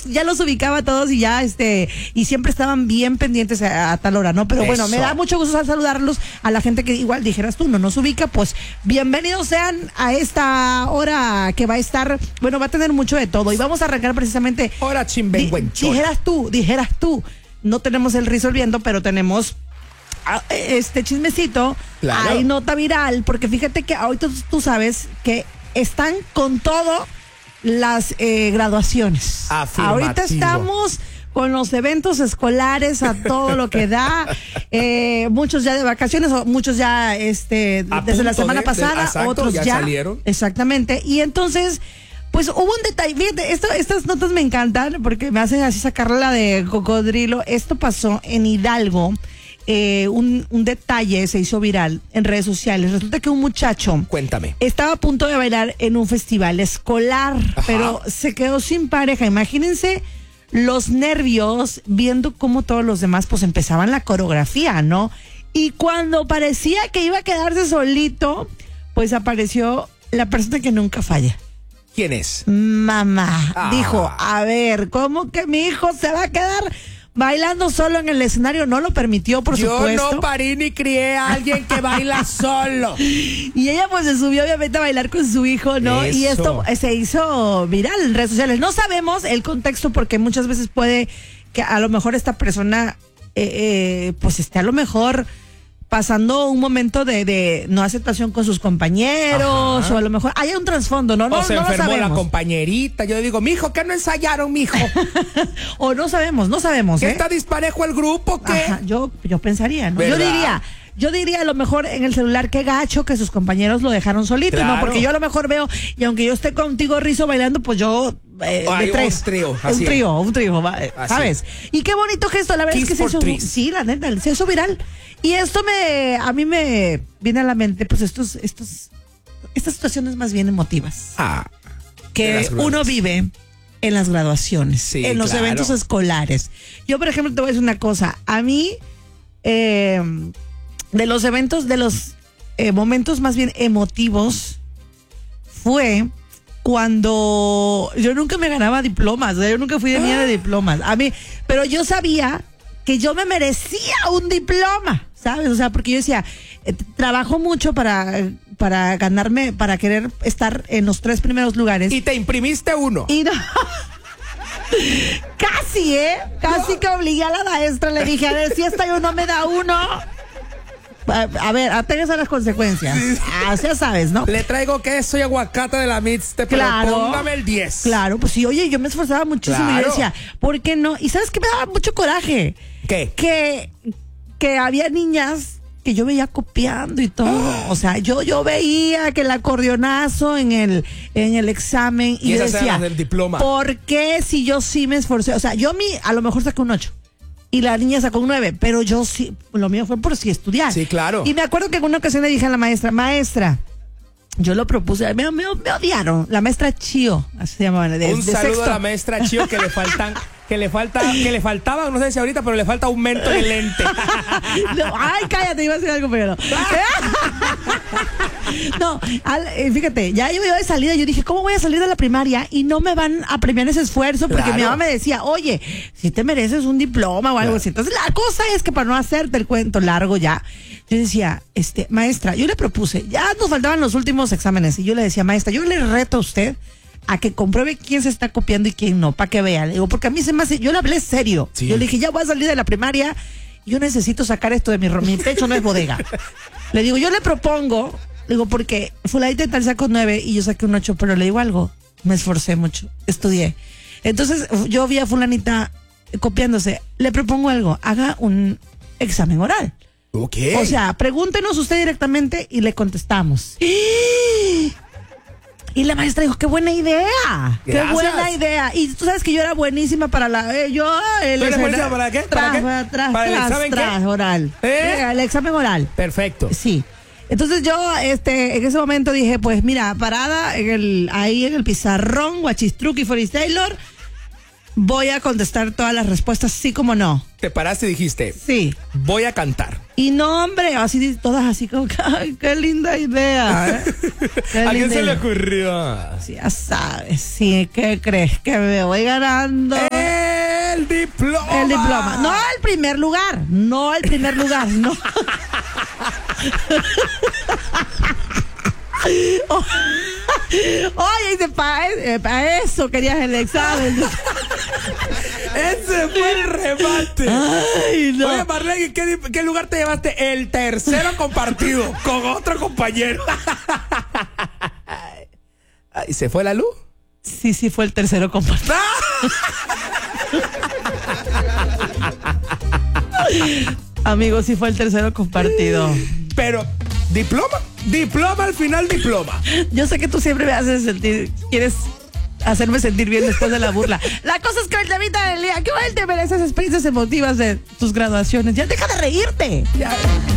ya los ubicaba a todos y ya, y siempre estaban bien pendientes a tal hora, ¿no? Pero bueno, me da mucho gusto saludarlos a la gente que igual dijeras tú, no nos ubica, pues bienvenidos sean a esta hora que va a estar, bueno, va a tener mucho de todo y vamos a arrancar precisamente. Hora chimbenguenchona. Dijeras tú, no tenemos el resolviendo, pero tenemos este chismecito, claro. Hay nota viral, porque fíjate que ahorita tú sabes que están con todo las graduaciones. Afirmativo. Ahorita estamos con los eventos escolares a todo lo que da, muchos ya de vacaciones, o muchos ya desde la semana pasada, exacto, otros ya salieron. Exactamente, y entonces pues hubo un detalle, fíjate, estas notas me encantan porque me hacen así sacarla de cocodrilo. Esto pasó en Hidalgo. Un detalle se hizo viral en redes sociales. Resulta que un muchacho, cuéntame, estaba a punto de bailar en un festival escolar, ajá, pero se quedó sin pareja. Imagínense los nervios viendo cómo todos los demás pues empezaban la coreografía, ¿no? Y cuando parecía que iba a quedarse solito, pues apareció la persona que nunca falla. ¿Quién es? Mamá. Dijo, a ver, ¿cómo que mi hijo se va a quedar bailando solo en el escenario? No lo permitió, por supuesto. Yo no parí ni crié a alguien que baila solo. Y ella pues se subió obviamente a bailar con su hijo, ¿no? Eso. Y esto se hizo viral en redes sociales. No sabemos el contexto porque muchas veces puede que a lo mejor esta persona pues esté a lo mejor pasando un momento de no aceptación con sus compañeros. Ajá. O a lo mejor hay un trasfondo, ¿no? O se no enfermó la compañerita. Yo digo, mijo, ¿qué no ensayaron, mijo? O no sabemos. ¿Qué está disparejo el grupo? ¿Qué? Ajá, yo pensaría, ¿no? ¿Verdad? Yo diría a lo mejor en el celular, qué gacho que sus compañeros lo dejaron solito, claro. ¿No? Porque yo a lo mejor veo, y aunque yo esté contigo, Rizo, bailando, pues yo de tres. Un trío, ¿sabes? Y qué bonito gesto, la verdad es que se hizo, sí, la neta, se hizo viral. Y esto a mí me viene a la mente, pues estas situaciones más bien emotivas. Que uno vive en las graduaciones, sí, en los eventos escolares. Yo, por ejemplo, te voy a decir una cosa, a mí, de los eventos, de los momentos más bien emotivos, fue cuando yo nunca me ganaba diplomas, yo nunca fui de niña de diplomas, pero yo sabía que yo me merecía un diploma, ¿sabes? O sea, porque yo decía, trabajo mucho para ganarme, para querer estar en los 3 primeros lugares. Y te imprimiste uno. Y no. Casi que obligué a la maestra, le dije, a ver, si esta yo no me da uno. A ver, aténgase a las consecuencias. Sí. Ya sabes, ¿no? Le traigo queso y aguacate de la Mixte, pero póngame el 10. Claro, pues sí, oye, yo me esforzaba muchísimo. Claro. Y yo decía, ¿por qué no? Y ¿sabes qué me daba mucho coraje? ¿Qué? Que había niñas que yo veía copiando y todo. O sea, yo veía que el acordeonazo en el examen. Y yo decía, del diploma. ¿Por qué si yo sí me esforcé? O sea, yo a lo mejor saqué un 8. Y la niña sacó un 9, pero yo sí, lo mío fue por sí estudiar. Sí, claro. Y me acuerdo que en una ocasión le dije a la maestra, yo lo propuse, me odiaron, la maestra Chío, así se llamaba. Un saludo a la maestra Chío que le faltaba, no sé si ahorita, pero le falta aumento de lente. No, ay, cállate, iba a decir algo pero no, fíjate, ya yo iba de salida, yo dije, ¿cómo voy a salir de la primaria y no me van a premiar ese esfuerzo? Porque claro. Mi mamá me decía, oye, si te mereces un diploma o algo así. Entonces la cosa es que para no hacerte el cuento largo ya, yo decía, maestra, yo le propuse, ya nos faltaban los últimos exámenes y yo le decía, maestra, yo le reto a usted a que compruebe quién se está copiando y quién no, para que vea. Le digo, porque a mí se me hace, yo le hablé serio. Sí. Yo le dije, ya voy a salir de la primaria, yo necesito sacar esto de mi pecho, no es bodega. Le digo, yo le propongo, digo, porque fulanita tal sacó 9 y yo saqué un 8, pero le digo algo, me esforcé mucho, estudié. Entonces yo vi a fulanita copiándose, le propongo algo, haga un examen oral. Okay. O sea, pregúntenos usted directamente y le contestamos. Y la maestra dijo, qué buena idea. Gracias. Qué buena idea. Y tú sabes que yo era buenísima para la... ¿Eres buenísima para qué? ¿Para el examen oral. El examen oral. Perfecto. Sí. Entonces yo en ese momento dije, pues mira, parada ahí en el pizarrón, Guachistruki, Forest Taylor, voy a contestar todas las respuestas, sí como no. Te paraste y dijiste, sí, voy a cantar. Y no, hombre, así todas así como, ay, qué linda idea. ¿A quién se le ocurrió? Sí, ya sabes, sí, ¿qué crees? Que me voy ganando diploma. El diploma. No el primer lugar. No el primer lugar. No. Oye, dice, para eso querías el examen. Ese fue el remate. Ay, no. Oye, Marlene, ¿qué lugar te llevaste? El tercero compartido con otro compañero. ¿Y se fue la luz? Sí, fue el tercero compartido. Amigos, sí fue el tercero compartido. Pero, diploma al final, diploma. Yo sé que tú siempre me haces sentir, quieres hacerme sentir bien después de la burla. La cosa es que el temita del día, que igual te mereces experiencias emotivas de tus graduaciones. Ya deja de reírte. Ya.